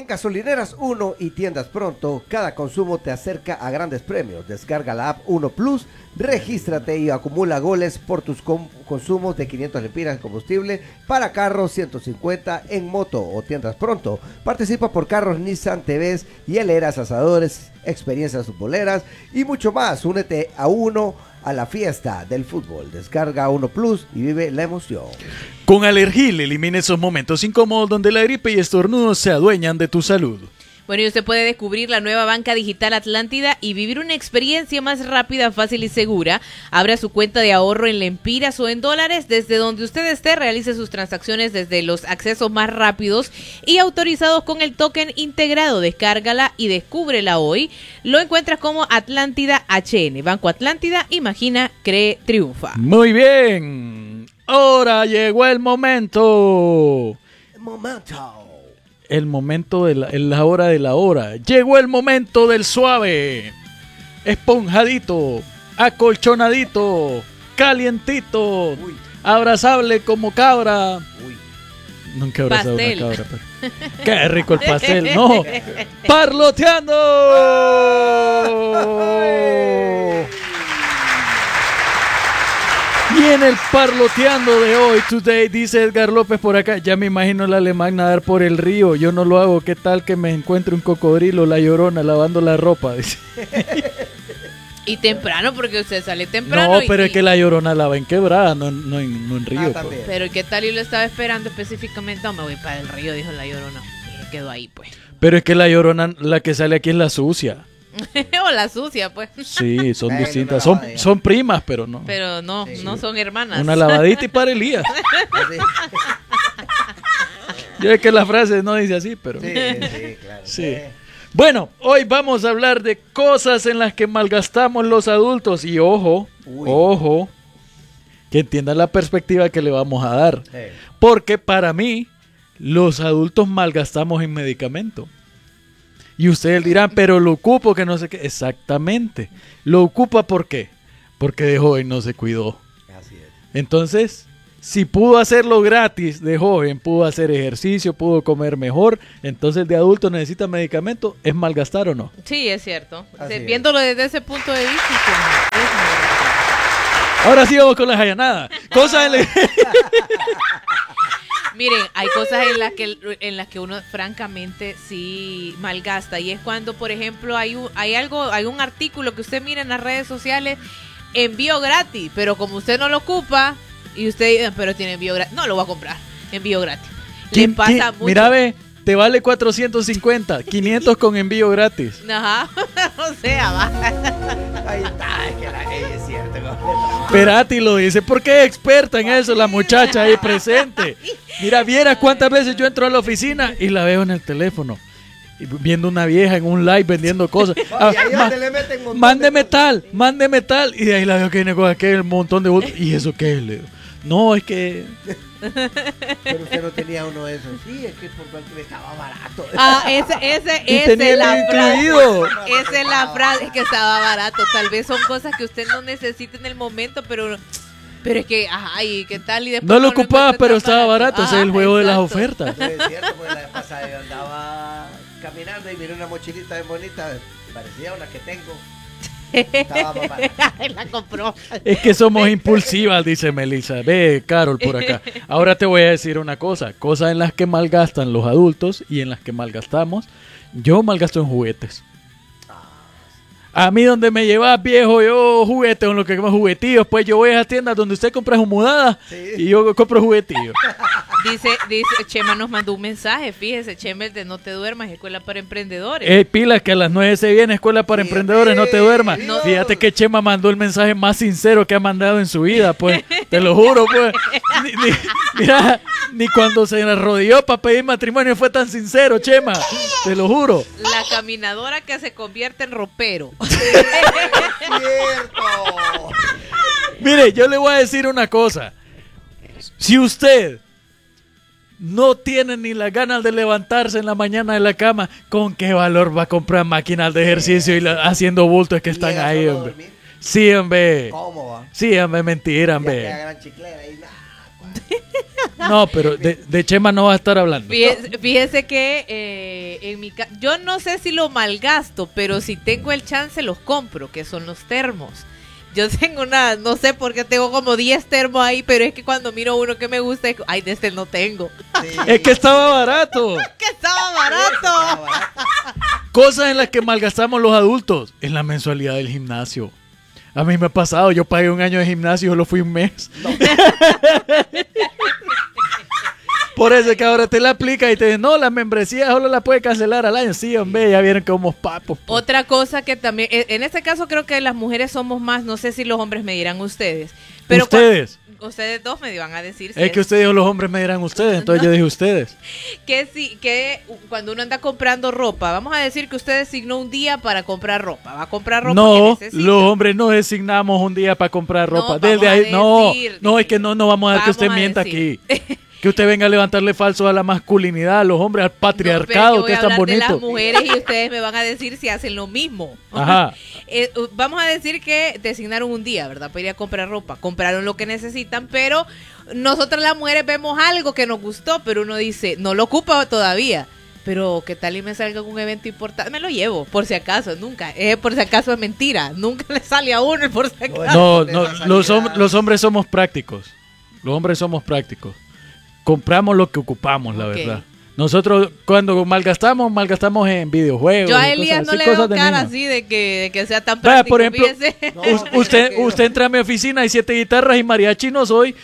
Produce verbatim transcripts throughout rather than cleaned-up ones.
En Gasolineras uno y Tiendas Pronto, cada consumo te acerca a grandes premios. Descarga la app uno Plus, regístrate y acumula goles por tus com- consumos de quinientas lempiras de combustible para carros, ciento cincuenta en moto o Tiendas Pronto. Participa por carros Nissan, T Vs, hieleras, asadores, experiencias futboleras y mucho más. Únete a uno a la fiesta del fútbol. Descarga uno Plus y vive la emoción. Con Alergil elimina esos momentos incómodos donde la gripe y estornudos se adueñan de tu salud. Bueno, y usted puede descubrir la nueva banca digital Atlántida y vivir una experiencia más rápida, fácil y segura. Abra su cuenta de ahorro en lempiras o en dólares desde donde usted esté. Realice sus transacciones desde los accesos más rápidos y autorizados con el token integrado. Descárgala y descúbrela hoy. Lo encuentras como Atlántida H N. Banco Atlántida, imagina, cree, triunfa. Muy bien. Ahora llegó el momento. El momento. El momento de la, la hora de la hora. Llegó el momento del suave. Esponjadito, acolchonadito, calientito, Uy. abrazable como cabra. Uy. Nunca he abrazado pastel. Una cabra, pero... Qué rico el pastel, no. ¡Parloteando! Y en el parloteando de hoy, today, dice Edgar López por acá, ya me imagino el alemán nadar por el río, yo no lo hago, ¿qué tal que me encuentre un cocodrilo, la Llorona, lavando la ropa? Dice. Y temprano, porque usted sale temprano. No, pero y... es que la Llorona lava en quebrada, no, no, en, no en río. Ah, pues. Pero ¿qué tal? Y lo estaba esperando específicamente, no, me voy para el río, dijo la Llorona. Y quedó ahí, pues. Pero es que la Llorona, la que sale aquí es la sucia. O la sucia, pues. Sí, son bueno, distintas. Son, son primas, pero no. Pero no, sí. no son hermanas. Una lavadita y para Elías. Yo sé que la frase no dice así, pero... Sí, sí, claro. Sí. Bueno, hoy vamos a hablar de cosas en las que malgastamos los adultos. Y ojo, Uy. ojo, que entiendan la perspectiva que le vamos a dar. Sí. Porque para mí, los adultos malgastamos en medicamento. Y ustedes dirán, pero lo ocupo que no sé qué. Exactamente. Lo ocupa ¿por qué? Porque de joven no se cuidó. Así es. Entonces, si pudo hacerlo gratis de joven, pudo hacer ejercicio, pudo comer mejor, entonces de adulto necesita medicamento, ¿es malgastar o no? Sí, es cierto. Así Viéndolo es. desde ese punto de vista. Ahora sí vamos con la jayanada. Cosas en... Miren, hay cosas en las que en las que uno francamente sí malgasta, y es cuando, por ejemplo, hay un, hay algo, hay un artículo que usted mira en las redes sociales, envío gratis, pero como usted no lo ocupa y usted dice, pero tiene envío gratis, no lo voy a comprar, envío gratis. Le pasa mucho. Mira, ve, te vale cuatrocientos cincuenta, quinientos con envío gratis. Ajá, o sea, va. Ahí está, es que la ley es cierta. Perati lo dice, porque es experta en eso la muchacha ahí presente. Mira, viera cuántas veces yo entro a la oficina y la veo en el teléfono, viendo una vieja en un live vendiendo cosas. Ah, ma- mándeme tal, mándeme tal. Y de ahí la veo que viene con aquel montón de bultos. ¿Y eso qué es, Leo? No, es que... Pero usted no tenía uno de esos. Sí, es que por cualquier estaba barato. Ah, ese, ese, ese es la frase. Esa es la frase, que estaba barato. Tal vez son cosas que usted no necesita en el momento, pero... Pero es que, ajá, ¿y qué tal? Y después no lo ocupaba, pero estaba barato. Ese es el juego exacto. de las ofertas. No es cierto, porque la vez pasada yo andaba caminando y miré una mochilita bien bonita. Parecía una que tengo. Estaba más barata. La compró. Es que somos impulsivas, dice Melissa. Ve, Carol, por acá. Ahora te voy a decir una cosa. Cosas en las que malgastan los adultos y en las que malgastamos. Yo malgasto en juguetes. A mí donde me llevas, viejo, yo juguetes, con lo que más juguetillos, pues yo voy a esas tiendas donde usted compra humodadas, sí, y yo compro juguetillos. Dice, dice, Chema nos mandó un mensaje, fíjese, Chema, el de No te duermas, escuela para emprendedores. Ey, pilas, que a las nueve se viene escuela para sí, emprendedores, no te duermas. No. Fíjate que Chema mandó el mensaje más sincero que ha mandado en su vida, pues, te lo juro, pues. Ni, ni, mira, ni cuando se arrodilló para pedir matrimonio fue tan sincero, Chema, te lo juro. La caminadora que se convierte en ropero. Cierto. Mire, yo le voy a decir una cosa. Si usted no tiene ni las ganas de levantarse en la mañana de la cama, ¿con qué valor va a comprar máquinas de ejercicio y la, haciendo bultos que están ahí, hombre? Dormir? Sí, hombre. ¿Cómo va? Sí, hombre, mentira, hombre. Ya gran chiclera y nada. No, pero de, de Chema no va a estar hablando. Fíjese, fíjese que eh, en mi ca- yo no sé si lo malgasto, pero si tengo el chance los compro, que son los termos. Yo tengo una, no sé por qué tengo como diez termos ahí, pero es que cuando miro uno que me gusta, es, ay, de este no tengo. Sí. Es que estaba barato. que estaba barato. Cosas en las que malgastamos los adultos. En la mensualidad del gimnasio. A mí me ha pasado, yo pagué un año de gimnasio y solo fui un mes. No. Por eso es que ahora te la aplica y te dice, no, la membresía solo la puede cancelar al año. Sí, hombre, ya vieron que somos papos. Pues. Otra cosa que también, en este caso creo que las mujeres somos más, no sé si los hombres me dirán ustedes. Pero ¿Ustedes? Cuando, ustedes dos me van a decir. Es que usted dijo los hombres me dirán ustedes, entonces no. Yo dije ustedes. Que sí, que cuando uno anda comprando ropa, vamos a decir que usted designó un día para comprar ropa. Va a comprar ropa no, que necesita. Los hombres no designamos un día para comprar ropa. No, Desde ahí, decir, no, no, es que no, no vamos a dejar que usted mienta decir. aquí. Que usted venga a levantarle falso a la masculinidad, a los hombres, al patriarcado, no, que es tan bonito. De las mujeres y ustedes me van a decir si hacen lo mismo. Ajá. eh, vamos a decir que designaron un día, ¿verdad? Para ir a comprar ropa. Compraron lo que necesitan, pero nosotras las mujeres vemos algo que nos gustó, pero uno dice, no lo ocupa todavía. Pero qué tal y me salga un evento importante, me lo llevo, por si acaso, nunca, eh, por si acaso es mentira, nunca le sale a uno el por si acaso. No, no, los, hom- los hombres somos prácticos, los hombres somos prácticos. Compramos lo que ocupamos, la okay. verdad. Nosotros cuando malgastamos, malgastamos en videojuegos. Yo a Elías no así, le veo de cara niño. así de que, de que sea tan práctico. Por ejemplo, no, usted, usted entra a mi oficina, hay siete guitarras y mariachi no soy.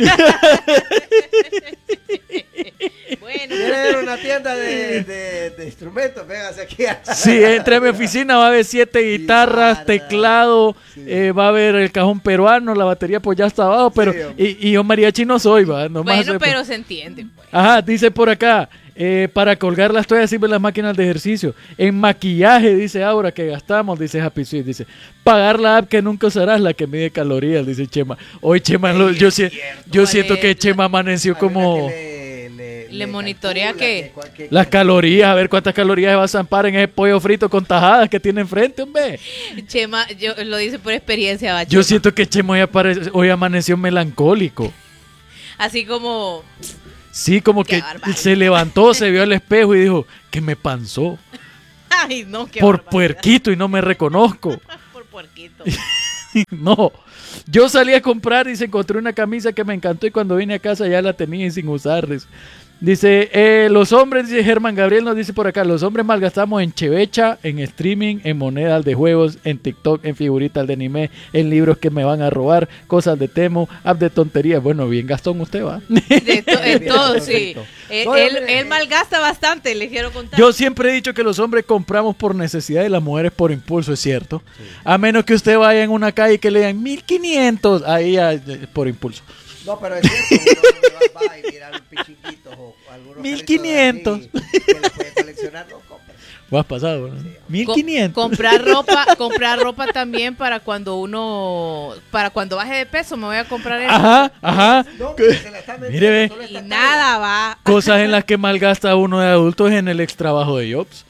Bueno. ¿Quiere una tienda de, de, de instrumentos? Véngase aquí. Sí, entre a mi oficina va a haber siete guitarras, teclado, sí. eh, va a haber el cajón peruano, la batería pues ya está abajo, pero sí, y, y yo mariachi no soy, va. Bueno, pero pues. Se entiende. Pues. Ajá, dice por acá, eh, para colgar las toallas sirven las máquinas de ejercicio. En maquillaje, dice Aura, que gastamos, dice Happy Sweet, dice, pagar la app que nunca usarás, la que mide calorías, dice Chema. Hoy Chema, lo, yo, si, yo siento que Chema amaneció como... Le monitorea que, que, que las calorías, a ver cuántas calorías va a zampar en ese pollo frito con tajadas que tiene enfrente, hombre. Chema, yo lo dice por experiencia, va, Yo Chema. siento que Chema hoy, aparece, hoy amaneció melancólico. Así como... Sí, como que barbaridad. Se levantó, se vio al espejo y dijo, que me panzó. Ay, no, qué por barbaridad. Puerquito y no me reconozco. Por puerquito. No. Yo salí a comprar y se encontré una camisa que me encantó y cuando vine a casa ya la tenía sin usar. Dice, eh, los hombres, dice Germán Gabriel, nos dice por acá, los hombres malgastamos en chevecha, en streaming, en monedas de juegos, en TikTok, en figuritas de anime, en libros que me van a robar, cosas de Temu, app de tonterías. Bueno, bien gastón usted va. De to- en todo, sí. Él, él, él malgasta bastante, le quiero contar. Yo siempre he dicho que los hombres compramos por necesidad y las mujeres por impulso, es cierto. Sí. A menos que usted vaya en una calle y que le den mil quinientos, ahí ya, por impulso. No, pero es cierto, uno va, va y mira un pichinguito o algunos mil quinientos. Que le puede coleccionar, no compra. Vos has pasado, ¿no? Sí, mil quinientos. Co- comprar ropa, comprar ropa también para cuando uno, para cuando baje de peso, me voy a comprar eso. Ajá, ajá. No, mire, se la está mire, ve. Y nada va. Cosas en las que malgasta uno de adultos en el extrabajo de Jobs.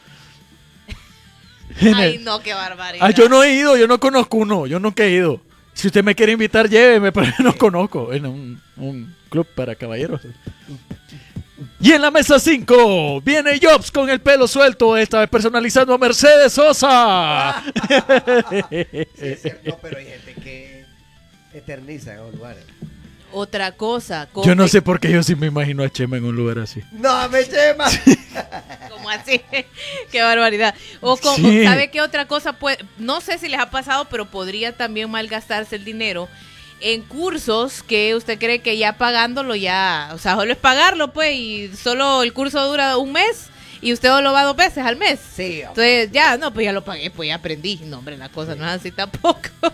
Ay, el... no, qué barbaridad. Ah, yo no he ido, yo no conozco uno, yo nunca he ido. Si usted me quiere invitar, lléveme, pero yo no conozco. En un, un club para caballeros. Y en la mesa cinco viene Jobs con el pelo suelto, esta vez personalizando a Mercedes Sosa. Sí, es cierto, pero hay gente que eterniza en los lugares. Otra cosa. Compre... Yo no sé por qué yo sí me imagino a Chema en un lugar así. ¡No, me Chema! ¿Cómo así? ¡Qué barbaridad! O con, sí. ¿Sabe qué otra cosa puede? No sé si les ha pasado, pero podría también malgastarse el dinero en cursos que usted cree que ya pagándolo ya... O sea, solo es pagarlo, pues, y solo el curso dura un mes y usted lo va dos veces al mes. Sí. Entonces, ya, no, pues ya lo pagué, pues ya aprendí. No, hombre, la cosa no es así tampoco.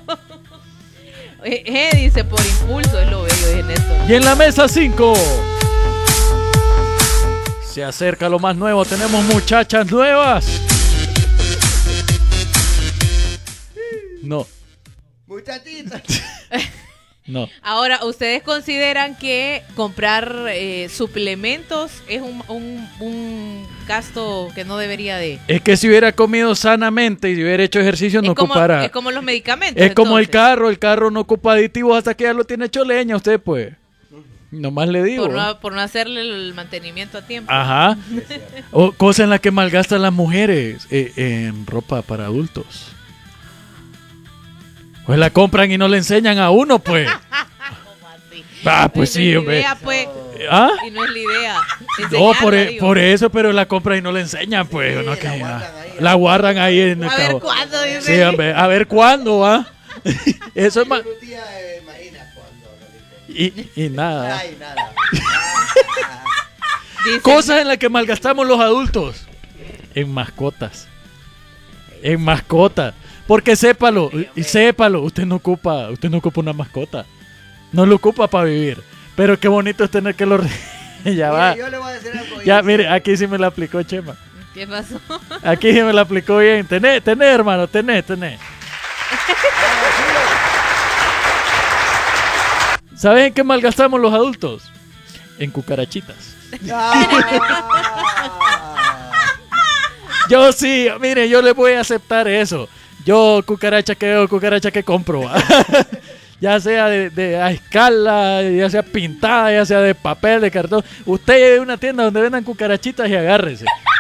Eh, dice por impulso, es lo bello de Néstor. Y en la mesa cinco se acerca lo más nuevo. Tenemos muchachas nuevas. No. Muchachitas. No. Ahora, ¿ustedes consideran que comprar eh, suplementos es un, un, un gasto que no debería de...? Es que si hubiera comido sanamente y si hubiera hecho ejercicio no como, ocupara... Es como los medicamentos. Es entonces. como el carro, el carro no ocupa aditivos hasta que ya lo tiene hecho leña usted, pues. Nomás le digo. Por no, por no hacerle el mantenimiento a tiempo. Ajá. O cosa en la que malgastan las mujeres eh, en ropa para adultos. Pues la compran y no le enseñan a uno, pues. Ah, pues sí, no hombre. Idea, pues. ¿Ah? Y no es la idea. No, por, e- digo. por eso, pero la compran y no le enseñan, pues. Sí, ¿no? la Que, guardan ah, ahí. la guardan ahí en el A ver cabo. cuándo, dice. Sí, hombre, a ver cuándo, ¿va? Eso es más. Un día, eh, imagina cuando, Y, y nada. Ay, nada. Dicen- Cosas en las que malgastamos los adultos. En mascotas. En mascotas. Porque sépalo, y sépalo, usted no ocupa, usted no ocupa una mascota. No lo ocupa para vivir. Pero qué bonito es tener que lo re- ya va. Mire, yo le voy a decir algo. Ya, yo- mire, aquí sí me la aplicó Chema. ¿Qué pasó? Aquí sí me la aplicó bien. Tené, tené, hermano, tené, tené. ¿Saben en qué malgastamos los adultos? En cucarachitas. Ah. Yo sí, mire, yo le voy a aceptar eso. Yo cucaracha que veo, cucaracha que compro. ¿Va? Ya sea de, de a escala, ya sea pintada, ya sea de papel, de cartón. Usted lleve a una tienda donde vendan cucarachitas y agárrese.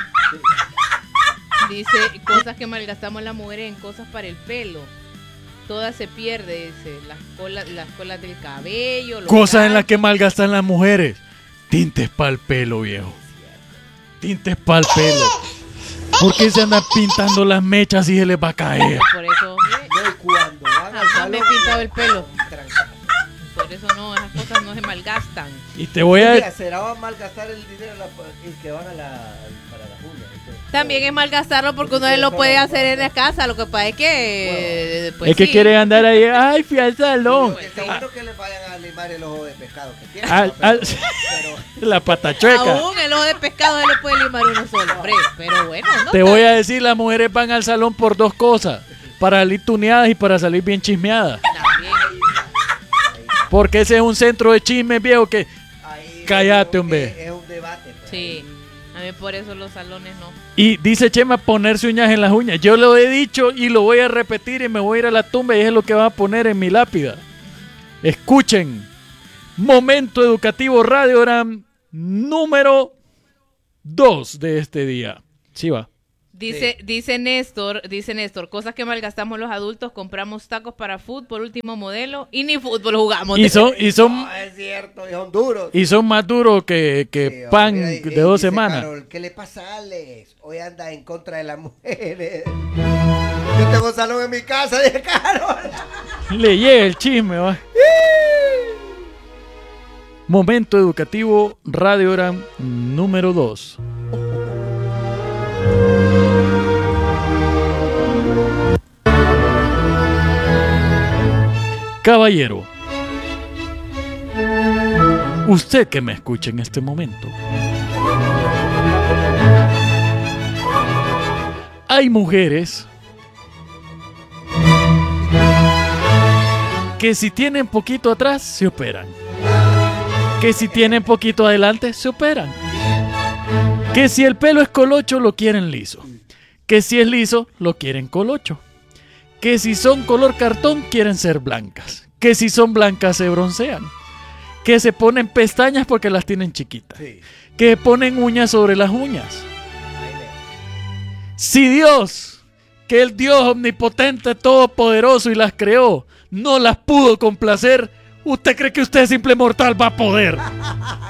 Dice cosas que malgastamos las mujeres en cosas para el pelo. Todas se pierde, dice. Las colas, las colas del cabello. los Cosas en las que ganchos. malgastan las mujeres. Tintes para el pelo, viejo. Tintes para el pelo. ¿Por qué se andan pintando las mechas y se les va a caer? Por eso, No, y cuando van al jamás me he salón, pintado el pelo. tranca. Por eso no, esas cosas no se malgastan. Y te voy Mira, a... será va a malgastar el dinero la- y que van a la, para las uñas. y todo. También es malgastarlo porque uno lo puede hacer en la casa. Lo que pasa es que... pues es que sí. quieren andar ahí. Ay, fui al salón. Porque está bueno que les vayan a limar el ojo de pescado que tienen. Al- ¿no? Pero- al- pero- La patachueca. Aún el ojo de pescado se le puede limar uno solo, hombre. Pero bueno, no. Te voy a decir, las mujeres van al salón por dos cosas. Para salir tuneadas y para salir bien chismeadas. También. Porque ese es un centro de chismes, viejo, que... ahí Cállate, creo hombre. que Es un debate. pues. Sí. A mí por eso los salones no. Y dice Chema ponerse uñas en las uñas. Yo lo he dicho y lo voy a repetir y me voy a ir a la tumba y es lo que va a poner en mi lápida. Escuchen. Momento educativo Radiogram número dos de este día. Sí va. Dice, dice Néstor, dice Néstor, cosas que malgastamos los adultos, compramos tacos para fútbol, último modelo, y ni fútbol jugamos. Y son, y son, No, es cierto, y son duros. y son más duros que, que Sí, pan mira, y- de y dos dice semanas. Carol, ¿qué le pasa a Alex? Hoy anda en contra de las mujeres. Yo tengo salón en mi casa, de Carol. Le llega el chisme, va. Momento educativo Radiogram número dos. Caballero, usted que me escucha en este momento, hay mujeres que si tienen poquito atrás se operan, que si tienen poquito adelante se operan, que si el pelo es colocho lo quieren liso, que si es liso lo quieren colocho, que si son color cartón quieren ser blancas, que si son blancas se broncean, que se ponen pestañas porque las tienen chiquitas, Sí. que ponen uñas sobre las uñas. Si Dios, que el Dios omnipotente, todopoderoso y las creó, no las pudo complacer, ¿usted cree que usted simple mortal va a poder?